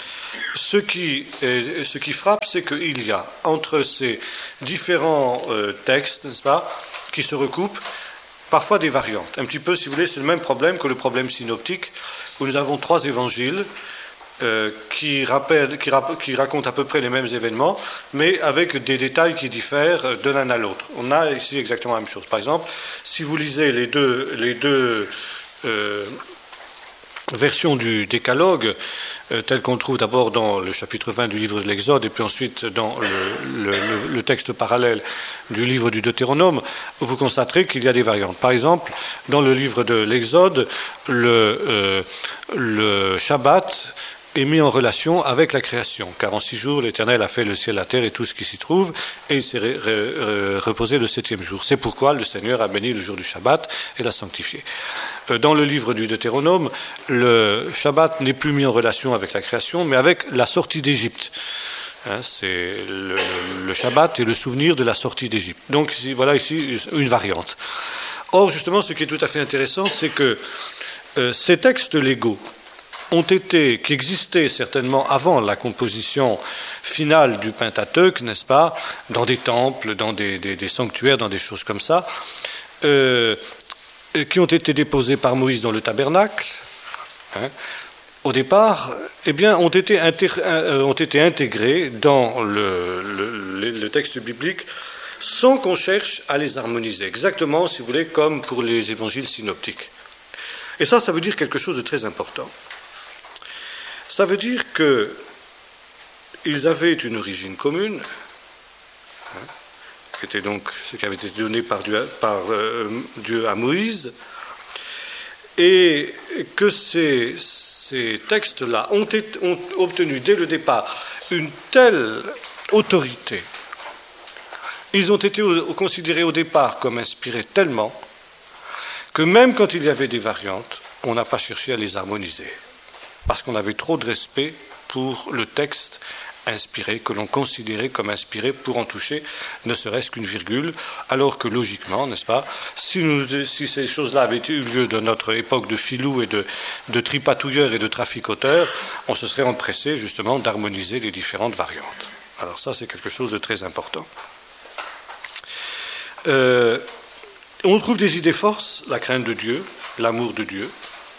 G: ce qui, est, ce qui frappe, c'est qu'il y a entre ces différents euh, textes, n'est-ce pas, qui se recoupent, parfois des variantes. Un petit peu, si vous voulez, c'est le même problème que le problème synoptique, où nous avons trois évangiles euh, qui, rappellent, qui, rap- qui racontent à peu près les mêmes événements, mais avec des détails qui diffèrent de l'un à l'autre. On a ici exactement la même chose. Par exemple, si vous lisez les deux... Les deux euh, version du décalogue, euh, telle qu'on trouve d'abord dans le chapitre vingt du livre de l'Exode et puis ensuite dans le, le, le, le texte parallèle du livre du Deutéronome, vous constaterez qu'il y a des variantes. Par exemple, dans le livre de l'Exode, le, euh, le Shabbat est mis en relation avec la création, car en six jours, l'Éternel a fait le ciel, la terre et tout ce qui s'y trouve, et il s'est re- re- reposé le septième jour. C'est pourquoi le Seigneur a béni le jour du Shabbat et l'a sanctifié. Dans le livre du Deutéronome, le Shabbat n'est plus mis en relation avec la création, mais avec la sortie d'Égypte. Hein, c'est le, le Shabbat est le souvenir de la sortie d'Égypte. Donc ici, voilà ici une variante. Or, justement, ce qui est tout à fait intéressant, c'est que euh, ces textes légaux ont été, qui existaient certainement avant la composition finale du Pentateuque, n'est-ce pas, dans des temples, dans des, des, des sanctuaires, dans des choses comme ça, euh, qui ont été déposés par Moïse dans le tabernacle, hein, au départ, eh bien, ont été, inter, euh, ont été intégrés dans le, le, le texte biblique sans qu'on cherche à les harmoniser, exactement, si vous voulez, comme pour les évangiles synoptiques. Et ça, ça veut dire quelque chose de très important. Ça veut dire qu'ils avaient une origine commune, hein, qui était donc ce qui avait été donné par Dieu, par, euh, Dieu à Moïse, et que ces, ces textes-là ont, été, ont obtenu dès le départ une telle autorité, ils ont été considérés au départ comme inspirés tellement que même quand il y avait des variantes, on n'a pas cherché à les harmoniser. Parce qu'on avait trop de respect pour le texte inspiré, que l'on considérait comme inspiré pour en toucher ne serait-ce qu'une virgule, alors que logiquement, n'est-ce pas, si, nous, si ces choses-là avaient eu lieu dans notre époque de filous et de, de tripatouilleurs et de traficoteurs, on se serait empressé justement d'harmoniser les différentes variantes. Alors ça, c'est quelque chose de très important. Euh, on trouve des idées forces, la crainte de Dieu, l'amour de Dieu,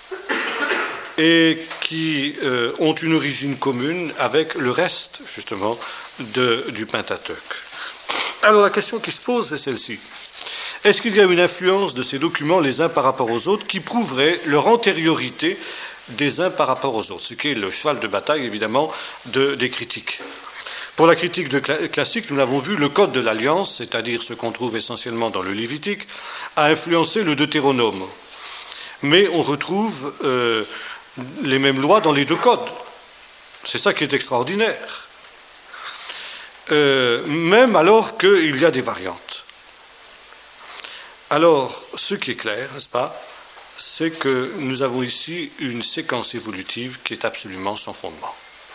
G: et qui euh, ont une origine commune avec le reste, justement, de, du Pentateuque. Alors la question qui se pose, c'est celle-ci. Est-ce qu'il y a une influence de ces documents les uns par rapport aux autres qui prouverait leur antériorité des uns par rapport aux autres, ce qui est le cheval de bataille, évidemment, de, des critiques. Pour la critique de cla- classique, nous l'avons vu, le Code de l'Alliance, c'est-à-dire ce qu'on trouve essentiellement dans le Lévitique, a influencé le Deutéronome. Mais on retrouve... Euh, les mêmes lois dans les deux codes. C'est ça qui est extraordinaire. Euh, même alors qu'il y a des variantes. Alors, ce qui est clair, n'est-ce pas, c'est que nous avons ici une séquence évolutive qui est absolument sans fondement.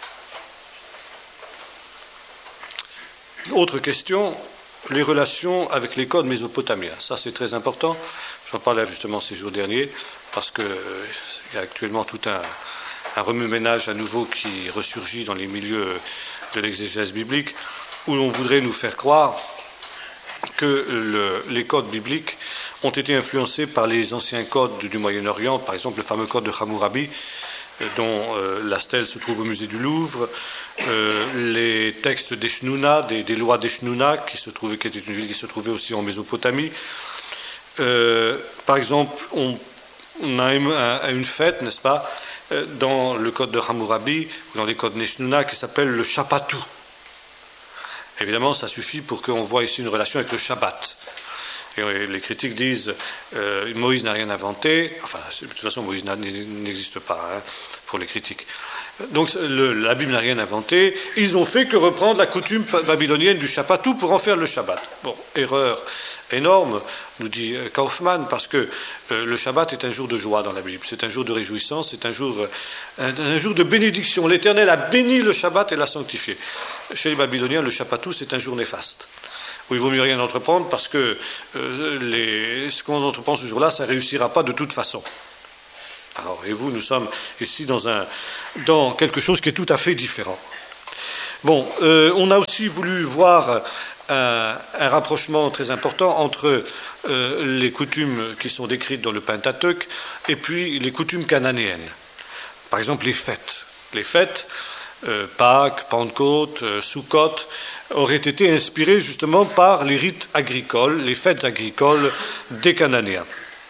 G: Autre question, les relations avec les codes mésopotamiens. Ça, c'est très important. J'en parlais justement ces jours derniers, parce qu'il euh, y a actuellement tout un, un remue-ménage à nouveau qui ressurgit dans les milieux de l'exégèse biblique, où l'on voudrait nous faire croire que le, les codes bibliques ont été influencés par les anciens codes du Moyen-Orient, par exemple le fameux code de Hammurabi, dont euh, la stèle se trouve au musée du Louvre, euh, les textes d'Eshnouna, des, des lois d'Eshnouna, qui, se trouvaient, qui était une ville qui se trouvait aussi en Mésopotamie. Euh, par exemple, on, on a une, une fête, n'est-ce pas, dans le code de Hammurabi, ou dans les codes Neshnouna, qui s'appelle le Shapatou. Évidemment, ça suffit pour qu'on voit ici une relation avec le Shabbat. Et les critiques disent euh, Moïse n'a rien inventé, enfin, de toute façon, Moïse n'existe pas hein, pour les critiques. Donc, le, la Bible n'a rien inventé, ils ont fait que reprendre la coutume babylonienne du Shapatou pour en faire le Shabbat. Bon, erreur énorme, nous dit Kaufmann, parce que euh, le Shabbat est un jour de joie dans la Bible, c'est un jour de réjouissance, c'est un jour, euh, un, un jour de bénédiction. L'Éternel a béni le Shabbat et l'a sanctifié. Chez les Babyloniens, le Shapatou, c'est un jour néfaste, où il vaut mieux rien entreprendre parce que euh, les, ce qu'on entreprend ce jour-là, ça ne réussira pas de toute façon. Alors, et vous, nous sommes ici dans, un, dans quelque chose qui est tout à fait différent. Bon, euh, on a aussi voulu voir un, un rapprochement très important entre euh, les coutumes qui sont décrites dans le Pentateuque et puis les coutumes cananéennes. Par exemple, les fêtes. Les fêtes, euh, Pâques, Pentecôte, euh, Sukkot, auraient été inspirées justement par les rites agricoles, les fêtes agricoles des Cananéens.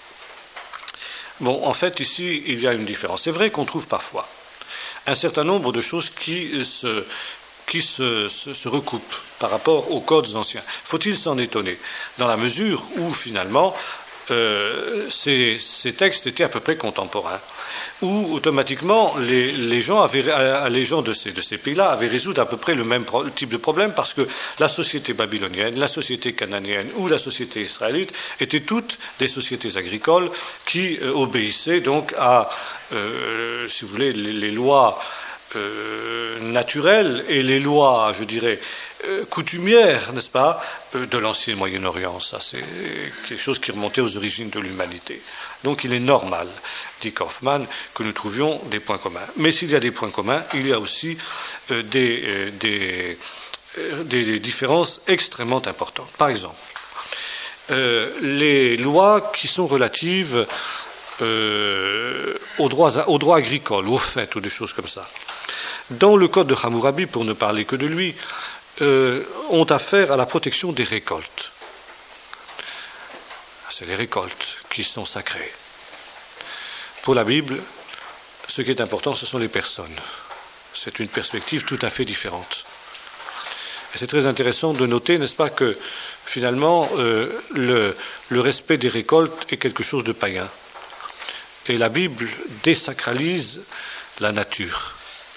G: Bon, en fait, ici, il y a une différence. C'est vrai qu'on trouve parfois un certain nombre de choses qui se, qui se, se, se recoupent par rapport aux codes anciens. Faut-il s'en étonner? Dans la mesure où, finalement, euh, ces, ces textes étaient à peu près contemporains, où, automatiquement, les, les gens, avaient, les gens de ces, de ces pays-là avaient résolu à peu près le même pro, type de problème, parce que la société babylonienne, la société cananéenne ou la société israélite étaient toutes des sociétés agricoles qui euh, obéissaient donc à, euh, si vous voulez, les, les lois euh, naturelles et les lois, je dirais, euh, coutumières, n'est-ce pas, euh, de l'ancien Moyen-Orient. Ça, c'est quelque chose qui remontait aux origines de l'humanité. Donc il est normal, dit Kaufmann, que nous trouvions des points communs. Mais s'il y a des points communs, il y a aussi euh, des, euh, des, euh, des différences extrêmement importantes. Par exemple, euh, les lois qui sont relatives euh, aux, droits, aux droits agricoles, aux fêtes ou des choses comme ça. Dans le code de Hammurabi, pour ne parler que de lui, euh, ont affaire à la protection des récoltes. C'est les récoltes qui sont sacrées. Pour la Bible, ce qui est important, ce sont les personnes. C'est une perspective tout à fait différente. Et c'est très intéressant de noter, n'est-ce pas, que finalement, euh, le, le respect des récoltes est quelque chose de païen. Et la Bible désacralise la nature.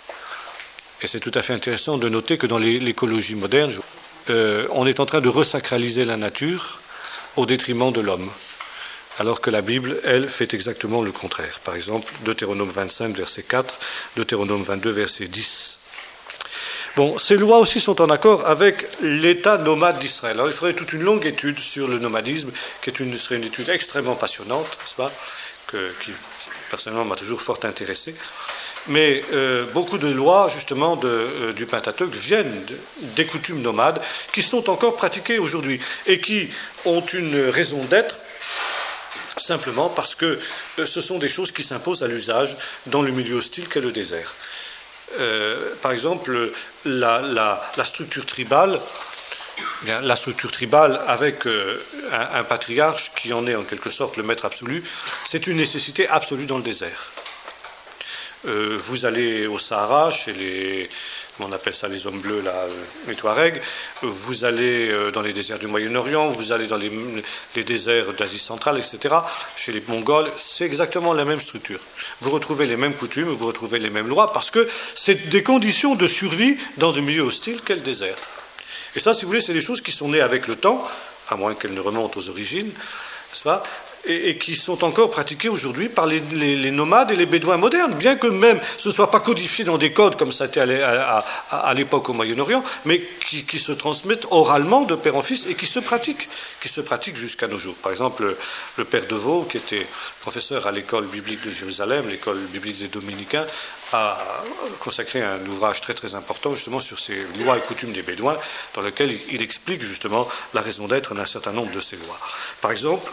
G: Et c'est tout à fait intéressant de noter que dans l'écologie moderne, euh, on est en train de resacraliser la nature au détriment de l'homme, alors que la Bible, elle, fait exactement le contraire. Par exemple, Deutéronome vingt-cinq, verset quatre, Deutéronome vingt-deux, verset dix. Bon, ces lois aussi sont en accord avec l'état nomade d'Israël. Alors, il faudrait toute une longue étude sur le nomadisme, qui est une, serait une étude extrêmement passionnante, n'est-ce pas, que, qui, personnellement, m'a toujours fort intéressé. Mais euh, beaucoup de lois, justement, de, euh, du Pentateuque viennent de, des coutumes nomades qui sont encore pratiquées aujourd'hui et qui ont une raison d'être simplement parce que euh, ce sont des choses qui s'imposent à l'usage dans le milieu hostile qu'est le désert. Euh, par exemple, la, la, la structure tribale, bien, la structure tribale avec euh, un, un patriarche qui en est en quelque sorte le maître absolu, c'est une nécessité absolue dans le désert. Euh, vous allez au Sahara, chez les, comment on appelle ça, les hommes bleus, là, les Touaregs, vous allez euh, dans les déserts du Moyen-Orient, vous allez dans les, les déserts d'Asie centrale, et cetera, chez les Mongols, c'est exactement la même structure. Vous retrouvez les mêmes coutumes, vous retrouvez les mêmes lois, parce que c'est des conditions de survie dans un milieu hostile qu'est le désert. Et ça, si vous voulez, c'est des choses qui sont nées avec le temps, à moins qu'elles ne remontent aux origines, n'est-ce pas ? Et, et qui sont encore pratiqués aujourd'hui par les, les, les nomades et les bédouins modernes, bien que même ce ne soit pas codifié dans des codes comme ça était à, à, à, à l'époque au Moyen-Orient, mais qui, qui se transmettent oralement de père en fils et qui se pratiquent, qui se pratiquent jusqu'à nos jours. Par exemple, le, le père Deveau, qui était professeur à l'école biblique de Jérusalem, l'école biblique des Dominicains, a consacré un ouvrage très très important justement sur ces lois et coutumes des Bédouins, dans lequel il, il explique justement la raison d'être d'un certain nombre de ces lois. Par exemple,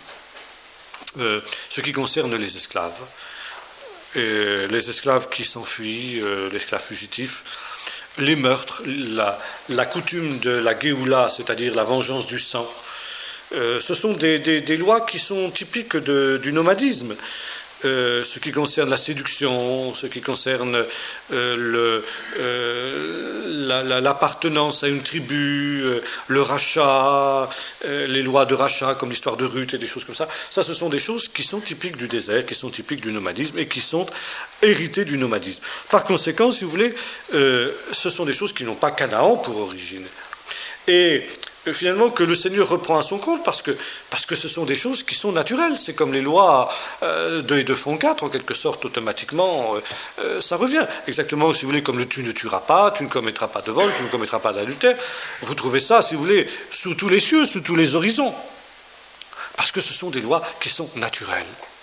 G: Euh, ce qui concerne les esclaves, euh, les esclaves qui s'enfuient, euh, l'esclave fugitif, les meurtres, la, la coutume de la Géoula, c'est-à-dire la vengeance du sang, euh, ce sont des, des, des lois qui sont typiques de, du nomadisme. Euh, ce qui concerne la séduction, ce qui concerne euh, le, euh, la, la, l'appartenance à une tribu, euh, le rachat, euh, les lois de rachat comme l'histoire de Ruth et des choses comme ça, ça ce sont des choses qui sont typiques du désert, qui sont typiques du nomadisme et qui sont héritées du nomadisme. Par conséquent, si vous voulez, euh, ce sont des choses qui n'ont pas Canaan pour origine. Et finalement que le Seigneur reprend à son compte parce que, parce que ce sont des choses qui sont naturelles. C'est comme les lois euh, deux et deux font quatre, en quelque sorte, automatiquement, euh, euh, ça revient. Exactement, si vous voulez, comme le tu ne tueras pas, tu ne commettras pas de vol, tu ne commettras pas d'adultère. Vous trouvez ça, si vous voulez, sous tous les cieux, sous tous les horizons. Parce que ce sont des lois qui sont naturelles.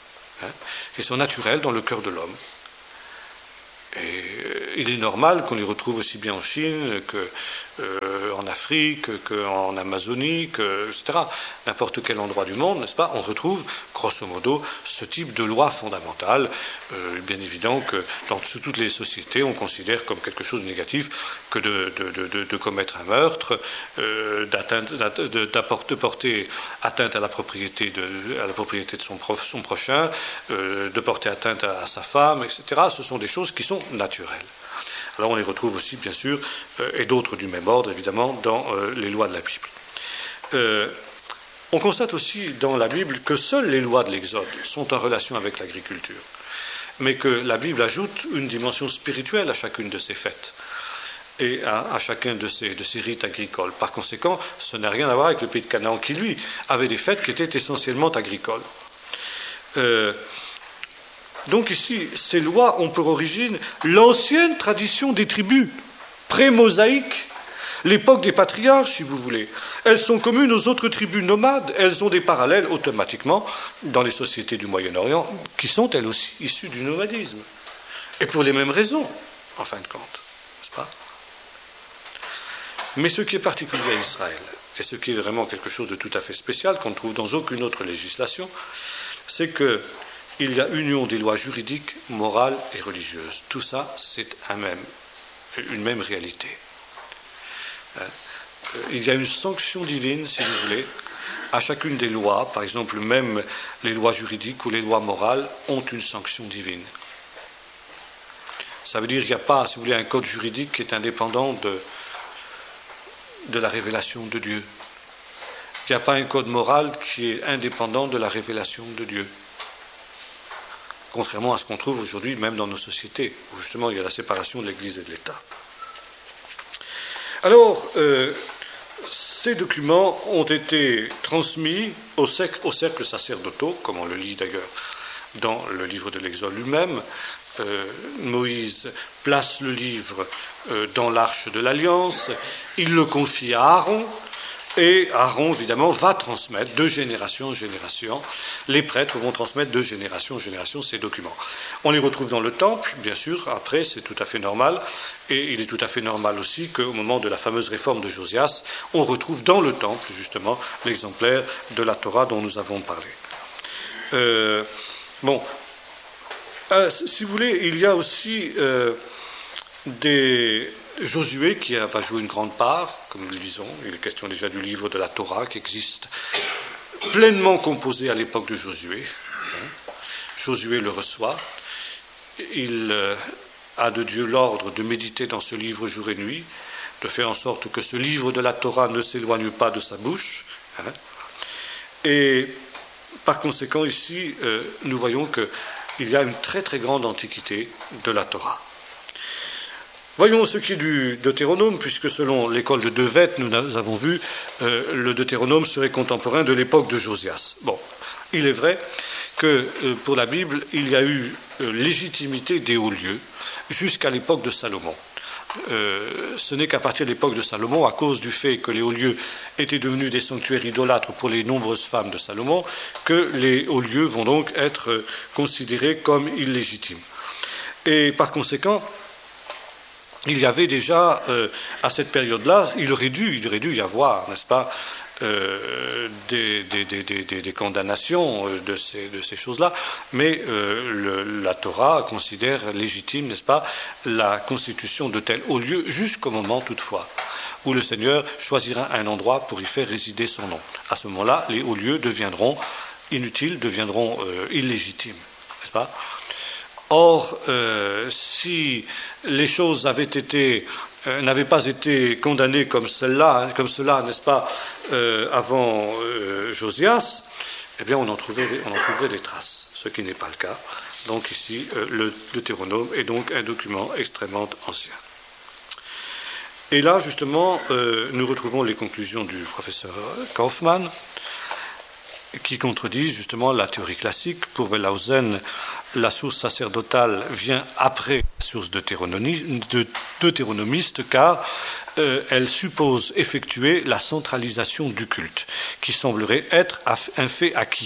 G: hein, qui sont naturelles dans le cœur de l'homme. Et il est normal qu'on les retrouve aussi bien en Chine que euh, en Afrique, qu'en Amazonie, que, et cetera. N'importe quel endroit du monde, n'est-ce pas, on retrouve, grosso modo, ce type de loi fondamentale. Euh, bien évident que dans toutes les sociétés, on considère comme quelque chose de négatif que de, de, de, de, de commettre un meurtre, euh, de, de porter atteinte à la propriété de, à la propriété de son, prof, son prochain, euh, de porter atteinte à, à sa femme, et cetera. Ce sont des choses qui sont naturelles. Alors on les retrouve aussi, bien sûr, euh, et d'autres du même ordre, évidemment, dans euh, les lois de la Bible. Euh, on constate aussi dans la Bible que seules les lois de l'Exode sont en relation avec l'agriculture, mais que la Bible ajoute une dimension spirituelle à chacune de ces fêtes et à, à chacun de ces, de ces rites agricoles. Par conséquent, ce n'a rien à voir avec le pays de Canaan, qui, lui, avait des fêtes qui étaient essentiellement agricoles. Euh, Donc ici, ces lois ont pour origine l'ancienne tradition des tribus, pré-mosaïque, l'époque des patriarches, si vous voulez. Elles sont communes aux autres tribus nomades, elles ont des parallèles automatiquement dans les sociétés du Moyen-Orient, qui sont elles aussi issues du nomadisme. Et pour les mêmes raisons, en fin de compte, n'est-ce pas ? Mais ce qui est particulier à Israël, et ce qui est vraiment quelque chose de tout à fait spécial, qu'on ne trouve dans aucune autre législation, c'est que il y a union des lois juridiques, morales et religieuses. Tout ça, c'est un même, une même réalité. Il y a une sanction divine, si vous voulez, à chacune des lois. Par exemple, même les lois juridiques ou les lois morales ont une sanction divine. Ça veut dire qu'il n'y a pas, si vous voulez, un code juridique qui est indépendant de, de la révélation de Dieu. Il n'y a pas un code moral qui est indépendant de la révélation de Dieu. Contrairement à ce qu'on trouve aujourd'hui, même dans nos sociétés, où justement il y a la séparation de l'Église et de l'État. Alors, euh, ces documents ont été transmis au cercle, au cercle sacerdotaux, comme on le lit d'ailleurs dans le livre de l'Exode lui-même. Euh, Moïse place le livre euh, dans l'arche de l'Alliance, il le confie à Aaron, et Aaron, évidemment, va transmettre de génération en génération. Les prêtres vont transmettre de génération en génération ces documents. On les retrouve dans le temple, bien sûr, après, c'est tout à fait normal. Et il est tout à fait normal aussi qu'au moment de la fameuse réforme de Josias, on retrouve dans le temple, justement, l'exemplaire de la Torah dont nous avons parlé. Euh, bon, euh, si vous voulez, il y a aussi euh, des... Josué, qui va jouer une grande part, comme nous le disons, il est question déjà du livre de la Torah qui existe, pleinement composé à l'époque de Josué. Josué le reçoit, il a de Dieu l'ordre de méditer dans ce livre jour et nuit, de faire en sorte que ce livre de la Torah ne s'éloigne pas de sa bouche. Et par conséquent, ici, nous voyons qu'il y a une très très grande antiquité de la Torah. Voyons ce qui est du Deutéronome, puisque selon l'école de De Wet, nous avons vu, euh, le Deutéronome serait contemporain de l'époque de Josias. Bon, il est vrai que euh, pour la Bible, il y a eu euh, légitimité des hauts lieux jusqu'à l'époque de Salomon. Euh, ce n'est qu'à partir de l'époque de Salomon, à cause du fait que les hauts lieux étaient devenus des sanctuaires idolâtres pour les nombreuses femmes de Salomon, que les hauts lieux vont donc être euh, considérés comme illégitimes. Et par conséquent, il y avait déjà, euh, à cette période-là, il aurait dû, il aurait dû y avoir, n'est-ce pas, euh, des, des, des, des, des condamnations de ces, de ces choses-là, mais euh, le, la Torah considère légitime, n'est-ce pas, la constitution de tels hauts lieux jusqu'au moment, toutefois, où le Seigneur choisira un endroit pour y faire résider son nom. À ce moment-là, les hauts lieux deviendront inutiles, deviendront euh, illégitimes, n'est-ce pas ? Or, euh, si les choses avaient été, euh, n'avaient pas été condamnées comme celle-là, hein, comme cela, n'est-ce pas, euh, avant euh, Josias, eh bien, on en trouverait, on en trouverait des traces, ce qui n'est pas le cas. Donc ici, euh, le Deutéronome est donc un document extrêmement ancien. Et là, justement, euh, nous retrouvons les conclusions du professeur Kaufmann, qui contredisent justement la théorie classique. Pour Wellhausen, la source sacerdotale vient après la source deutéronomiste, car euh, elle suppose effectuer la centralisation du culte, qui semblerait être un fait acquis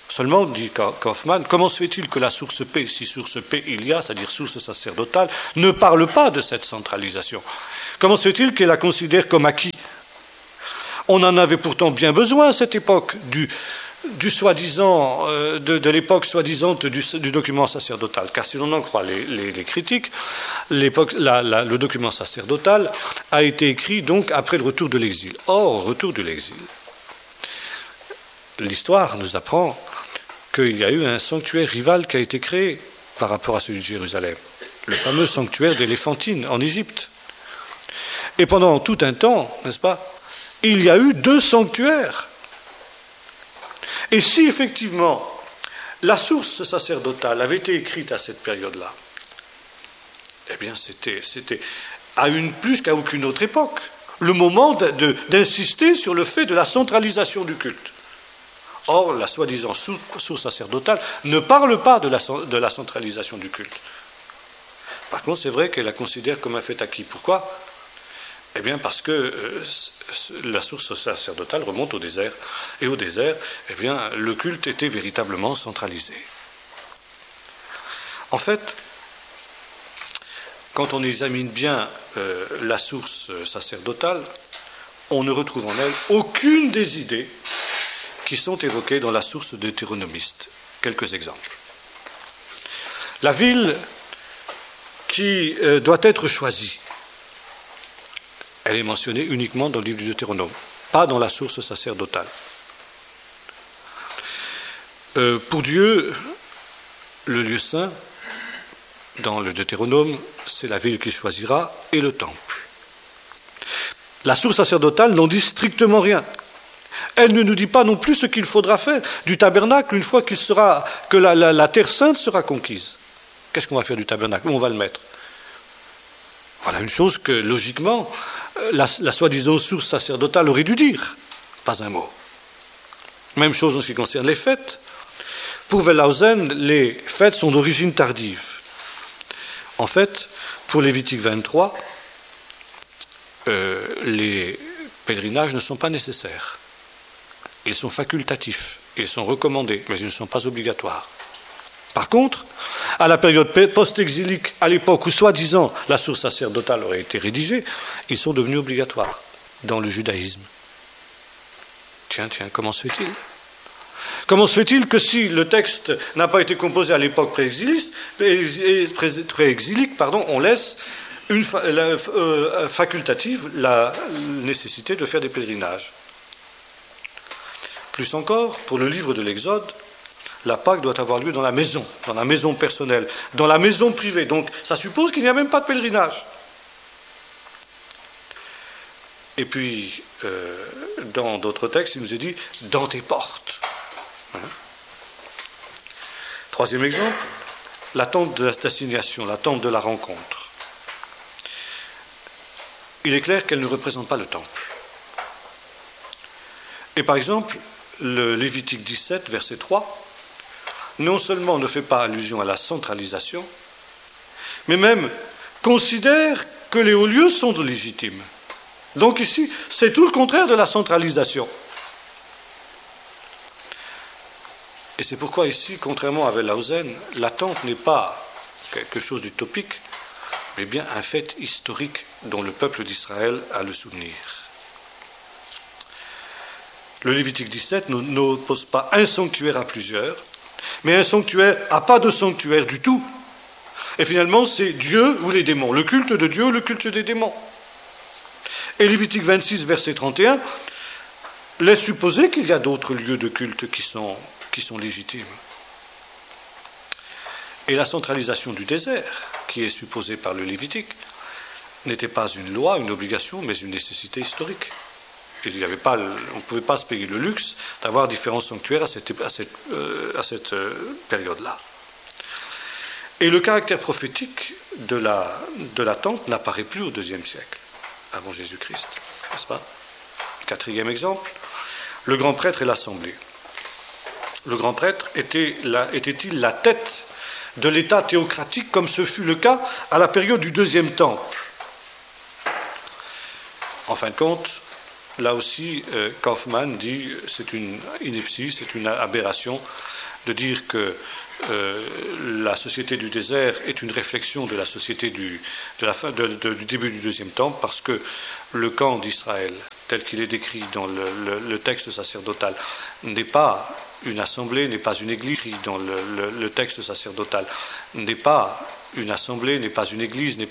G: Seulement, dit Kaufmann, comment se fait-il que la source P, si source P il y a, c'est-à-dire source sacerdotale, ne parle pas de cette centralisation? Comment se fait-il qu'elle la considère comme acquis? On en avait pourtant bien besoin à cette époque du, du soi-disant, euh, de, de l'époque soi-disant du, du document sacerdotal. Car si l'on en croit les, les, les critiques, l'époque, la, la, le document sacerdotal a été écrit donc après le retour de l'exil. Or, au retour de l'exil, l'histoire nous apprend qu'il y a eu un sanctuaire rival qui a été créé par rapport à celui de Jérusalem, le fameux sanctuaire d'Éléphantine en Égypte. Et pendant tout un temps, n'est-ce pas, il y a eu deux sanctuaires. Et si effectivement la source sacerdotale avait été écrite à cette période-là, eh bien c'était, c'était à une plus qu'à aucune autre époque, le moment de, de, d'insister sur le fait de la centralisation du culte. Or, la soi-disant source sacerdotale ne parle pas de la, de la centralisation du culte. Par contre, c'est vrai qu'elle la considère comme un fait acquis. Pourquoi? Eh bien, parce que euh, la source sacerdotale remonte au désert. Et au désert, eh bien, le culte était véritablement centralisé. En fait, quand on examine bien euh, la source sacerdotale, on ne retrouve en elle aucune des idées qui sont évoquées dans la source deutéronomiste. Quelques exemples. La ville qui euh, doit être choisie, elle est mentionnée uniquement dans le livre du Deutéronome, pas dans la source sacerdotale. Euh, pour Dieu, le lieu saint, dans le Deutéronome, c'est la ville qu'il choisira et le temple. La source sacerdotale n'en dit strictement rien. Elle ne nous dit pas non plus ce qu'il faudra faire du tabernacle une fois qu'il sera, que la, la, la terre sainte sera conquise. Qu'est-ce qu'on va faire du tabernacle? Où on va le mettre? Voilà une chose que, logiquement, la, la soi-disant source sacerdotale aurait dû dire. Pas un mot. Même chose en ce qui concerne les fêtes. Pour Wellhausen, les fêtes sont d'origine tardive. En fait, pour Lévitique vingt-trois, euh, les pèlerinages ne sont pas nécessaires. Ils sont facultatifs, ils sont recommandés, mais ils ne sont pas obligatoires. Par contre, à la période post-exilique, à l'époque où soi-disant la source sacerdotale aurait été rédigée, ils sont devenus obligatoires dans le judaïsme. Tiens, tiens, comment se fait-il? Comment se fait-il que si le texte n'a pas été composé à l'époque pré-exilique, pardon, on laisse une fa- la, euh, facultative la nécessité de faire des pèlerinages? Plus encore, pour le livre de l'Exode, la Pâque doit avoir lieu dans la maison, dans la maison personnelle, dans la maison privée. Donc, ça suppose qu'il n'y a même pas de pèlerinage. Et puis, euh, dans d'autres textes, il nous est dit « dans tes portes hein ». Troisième exemple, la tente de l'assignation, la tente de la rencontre. Il est clair qu'elle ne représente pas le temple. Et par exemple, le Lévitique dix-sept, verset trois, non seulement ne fait pas allusion à la centralisation, mais même considère que les hauts lieux sont légitimes. Donc ici, c'est tout le contraire de la centralisation. Et c'est pourquoi ici, contrairement à Wellhausen, la tente n'est pas quelque chose d'utopique, mais bien un fait historique dont le peuple d'Israël a le souvenir. Le Lévitique dix-sept n'oppose pas un sanctuaire à plusieurs, mais un sanctuaire à pas de sanctuaire du tout. Et finalement, c'est Dieu ou les démons, le culte de Dieu ou le culte des démons. Et Lévitique vingt-six, verset trente et un, laisse supposer qu'il y a d'autres lieux de culte qui sont, qui sont légitimes. Et la centralisation du désert, qui est supposée par le Lévitique, n'était pas une loi, une obligation, mais une nécessité historique. Il y avait pas, on ne pouvait pas se payer le luxe d'avoir différents sanctuaires à cette, à cette, euh, à cette euh, période-là. Et le caractère prophétique de la, de la tente n'apparaît plus au deuxième siècle, avant Jésus-Christ, n'est-ce pas? Quatrième exemple, le grand prêtre et l'assemblée. Le grand prêtre était la, était-il la tête de l'État théocratique comme ce fut le cas à la période du deuxième temple? En fin de compte, là aussi, euh, Kaufmann dit c'est une ineptie, c'est une aberration de dire que euh, la société du désert est une réflexion de la société du, de la fin, de, de, du début du deuxième temple, parce que le camp d'Israël, tel qu'il est décrit dans le, le, le texte sacerdotal, n'est pas une assemblée, n'est pas une église, dans le, le, le texte sacerdotal, n'est pas une assemblée, n'est pas une église, n'est